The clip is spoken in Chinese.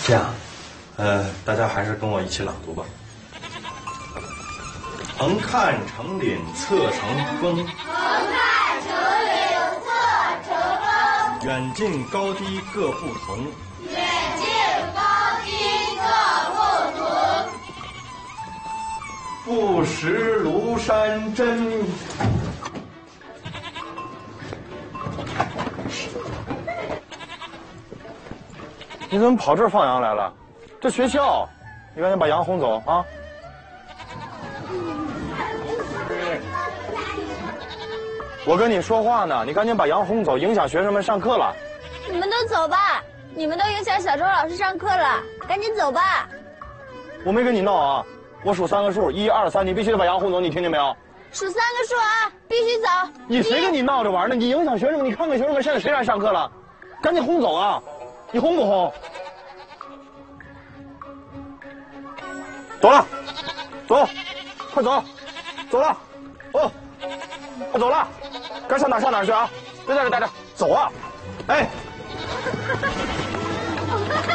这样，大家还是跟我一起朗读吧。横看成岭侧成峰， 横看成岭侧成峰， 远近高低各不同， 远近高低各不同。 不识庐山真。你怎么跑这儿放羊来了？这学校，你赶紧把羊轰走啊！我跟你说话呢，你赶紧把羊轰走，影响学生们上课了。 你们都走吧，你们都影响小周老师上课了，赶紧走吧。 我没跟你闹啊，我数3个数，1、2、3，你必须得把羊轰走，你听见没有？ 数3个数啊，必须走。 你谁跟你闹着玩呢？你影响学生，你看看学生们现在谁来上课了？赶紧轰走啊！你轰不轰？走了，走，快走，走了，哦，快走了，该上哪上哪去啊！别在这待着，走啊！哎。